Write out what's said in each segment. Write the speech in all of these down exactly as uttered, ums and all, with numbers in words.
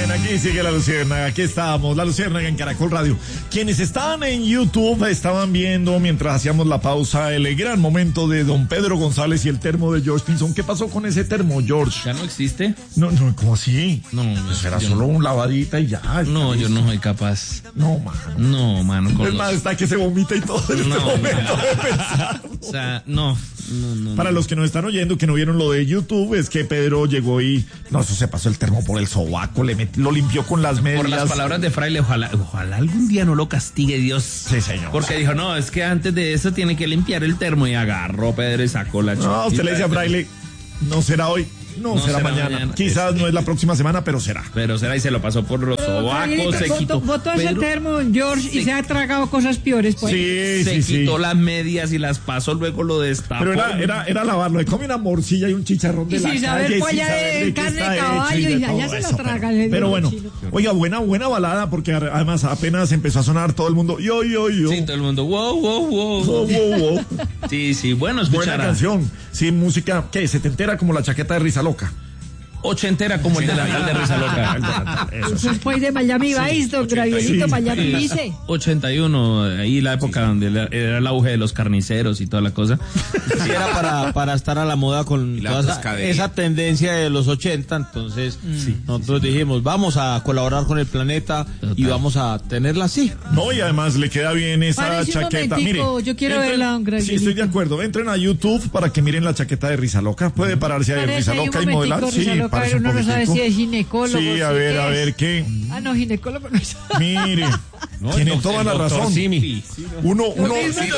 bien, aquí sigue la Luciérnaga, aquí estábamos, la Luciérnaga en Caracol Radio. Quienes estaban en YouTube estaban viendo, mientras hacíamos la pausa, el gran momento de don Pedro González y el termo de George Pinzón. ¿Qué pasó con ese termo, George? ¿Ya no existe? No, no, ¿cómo así? No, pues era yo solo no. un lavadita y ya. No, yo no soy capaz. No, mano. No, mano. Con Es los... más, está que se vomita y todo en No, este momento mano. de pensar. O sea, no. no, no Para no. los que nos están oyendo, que no vieron lo de YouTube, es que Pedro llegó y, no, eso se pasó el termo por el sobaco, le metió, lo limpió con las medias. Por las palabras de Fraile, ojalá, ojalá algún día no lo castigue Dios. Sí, señor. Porque dijo, no, es que antes de eso tiene que limpiar el termo y agarró Pedro y sacó la chiquita. No, usted le dice a Fraile, no será hoy, no, No será, será mañana. mañana. Quizás no es la próxima semana, pero será. Pero será y se lo pasó por los sobacos, se quitó. Votó ese Pedro termo, George, y se- se ha tragado cosas peores, pues. Sí, se sí, quitó sí. las medias y las pasó, luego lo destapó. Pero era, era, era lavarlo, le come una morcilla y un chicharrón de Y la sin saber calle, cuál sin ya saber de de qué carne está de hecho caballo, de y todo allá se lo eso, traga pero, el dedo pero bueno, chino. oiga, buena, buena balada, porque además apenas empezó a sonar todo el mundo, yo, yo, yo. Sí, todo el mundo, wow, wow, wow. Wow, wow, wow. Sí, sí, bueno, Buena escuchar a canción, sí, música, ¿qué? Se te entera como la chaqueta de Risa Loca. ochentera como el de la el de Risa Loca. Eso Eso es pues de Miami Vice, don Gravierito, sí. Miami Sí. Vice. ochenta y uno, ahí la época donde era era el auge de los carniceros y toda la cosa. Sí, era para, para estar a la moda con la toda esa, pescadería. esa tendencia de los ochenta, entonces nosotros dijimos, vamos a colaborar con el planeta y Total. vamos a tenerla así. No, y además le queda bien esa Parece un chaqueta. Mire, momentico, yo quiero entren- verla, don Sí, Gravierito. estoy de acuerdo. Entren a YouTube para que miren la chaqueta de Risa Loca. Puede pararse ahí en Parece Risa ahí un Loca y modelar. momentico, Sí, Risa Loca, parece un uno no sabe poquitico. si es ginecólogo, Sí, a si ver, a es. ver qué. Ah, no, ginecólogo no es. Mire, tiene toda la razón. Uno, uno,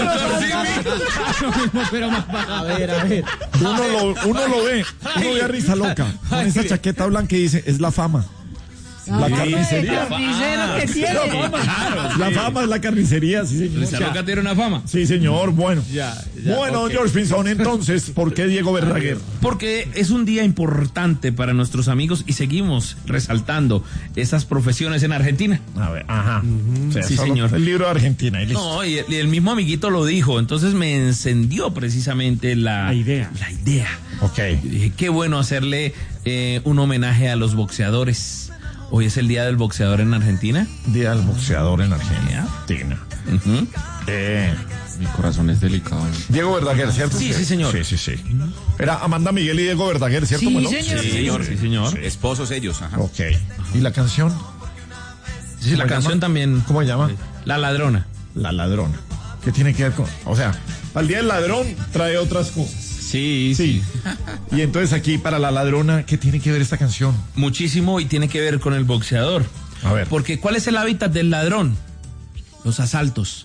Pero más A ver, a ver. uno lo, uno lo ve, uno ve a Risa Loca con esa chaqueta blanca y dice, es la fama. La carnicería. carnicero que tiene. La fama es la carnicería, sí, señor. Risa Loca tiene una fama. Sí, señor, bueno. Ya, ya, Bueno, ok. George Pinzón, entonces, ¿por qué Diego Verdaguer? Porque es un día importante para nuestros amigos y seguimos resaltando esas profesiones en Argentina. A ver, ajá. O sea, Sí, solo señor. El libro de Argentina. Y listo. No, y el, y el mismo amiguito lo dijo, entonces me encendió precisamente la, La idea. La idea. Ok. Yo dije, qué bueno hacerle eh, un homenaje a los boxeadores. Hoy es el día del boxeador en Argentina. Día del boxeador en Argentina. Ujú. Eh, Mi corazón es delicado. Diego Verdaguer, ¿cierto? Sí, sí, señor. Sí, sí, sí. Era Amanda Miguel y Diego Verdaguer, ¿cierto? Sí, Bueno, señor. Sí, señor, sí, señor. Esposos ellos, ajá. Ok. ¿Y la canción? Sí, la ¿Cómo canción llama? también. ¿Cómo se llama? La ladrona. La ladrona. ¿Qué tiene que ver con...? O sea, para el día del ladrón trae otras cosas. Sí, Sí. Y entonces aquí, para la ladrona, ¿qué tiene que ver esta canción? Muchísimo y tiene que ver con el boxeador. A ver. Porque ¿cuál es el hábitat del ladrón? Los asaltos.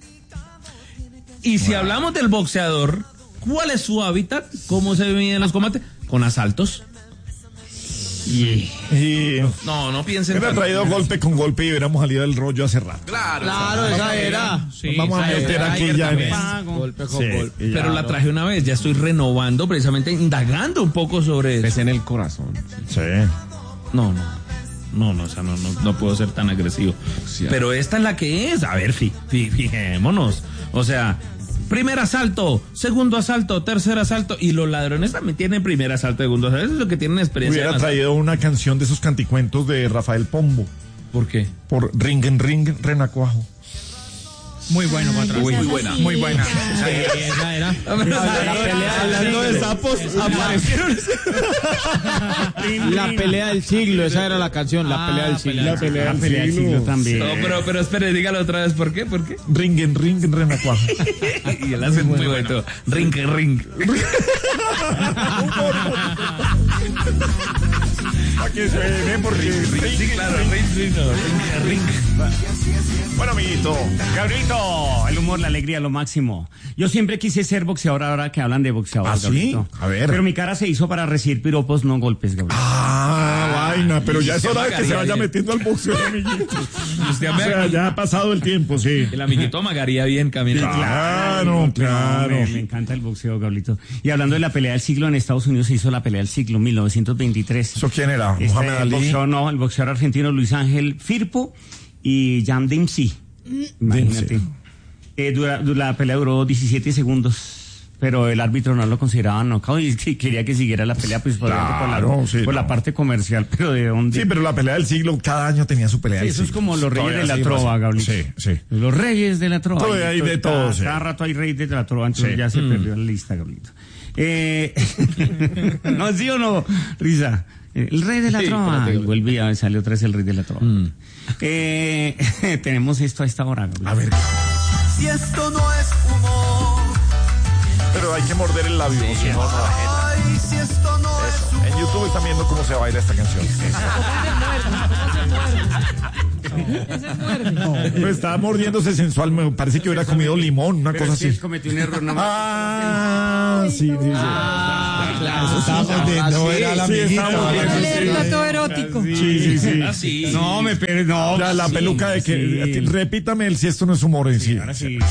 Y si hablamos del boxeador, ¿cuál es su hábitat? ¿Cómo se miden los combates? Con asaltos. Y... Y... No, no piensen. Hubiera tanto. traído golpe con golpe y hubiéramos salido del rollo hace rato. Claro. Claro, esa era. Sí, Nos vamos a esa meter era aquí ayer ya en también. eso. Golpe con Sí, golpe. y ya, Pero la ¿no? traje una vez, ya estoy renovando, precisamente indagando un poco sobre eso. Es en el corazón. Sí. No, no. No, no, o sea, no, no, no puedo ser tan agresivo. Sí. Pero esta es la que es. A ver, fi, fi- fijémonos. O sea, primer asalto, segundo asalto, tercer asalto. Y los ladrones también tienen primer asalto, segundo asalto. Eso es lo que tienen experiencia. Hubiera en asalto. traído una canción de esos canticuentos de Rafael Pombo. ¿Por qué? Por Ring en Ring Renacuajo. Muy bueno, patrón. Muy buena. Muy buena. Esa era. Hablando de sapos, aparecieron. La pelea del siglo, esa era la canción, la pelea del siglo. La pelea La del pelea del siglo. siglo también. No, pero, pero espere, dígalo otra vez. ¿Por qué? ¿Por qué? Ring en Ring Renacuajo. Y él hace muy bueno. Ring, ring. Para que suene, porque Sí, claro, ring, ring, no, ring, ring. Bueno, amiguito. Gabrielito, el humor, la alegría, lo máximo. Yo siempre quise ser boxeador ahora que hablan de boxeador. ¿Ah, sí? Gabrielito. A ver. Pero mi cara se hizo para recibir piropos, no golpes, Gabriel. Ah, vaina, pero ya es se hora de que se amagaría vaya bien. metiendo al boxeo, amiguito. Usted O me- sea, ya ha pasado el tiempo, sí. El amiguito amagaría bien caminando. Claro, claro. Me, me encanta el boxeo, Gabrielito. Y hablando de la pelea del siglo, en Estados Unidos se hizo la pelea del siglo, mil novecientos veintitrés. ¿Eso quién era? Este, Muhammad el Ali. boxeador, no, el boxeador argentino Luis Ángel Firpo y Jan Dempsey. Imagínate. Dempsey. Eh, dura- du- la pelea duró diecisiete segundos. pero el árbitro no lo consideraba knockout y que quería que siguiera la pelea, pues por, Claro, por, la, sí, por no. la parte comercial, pero de dónde. Sí, pero la pelea del siglo, cada año tenía su pelea Sí, del eso es siglo. como los reyes Todavía de la sigue trova, pasando. Gabriel. Sí, sí. Los reyes de la trova. Todavía hay de cada, todo, sí. Cada rato hay reyes de la trova, entonces Sí. ya se Mm. perdió la lista, Gabrielito. Eh, no, ¿sí o no? Risa. El rey de la Sí, trova. espérate, Y volvía, salió otra vez el rey de la trova. Mm. Eh, tenemos esto a esta hora, Gabriel. A ver, Si esto no es humor, pero hay que morder el labio. si no, no. ay, si esto no es humor. En YouTube están viendo cómo se baila esta canción. Ese muerde. No, está mordiéndose sensual, me parece que hubiera comido limón, una Pero cosa es que así. cometí un error nomás. Ah, sí, sí, sí. Ah, claro. Estábamos viendo, era la Sí, amiguita. estamos viendo, Dale sí. el plato erótico. Sí, sí, sí. Ah, sí. No, me pero no. Ya, la sí, peluca de que. sí. Repítame el si esto no es humor en sí. Ahora sí.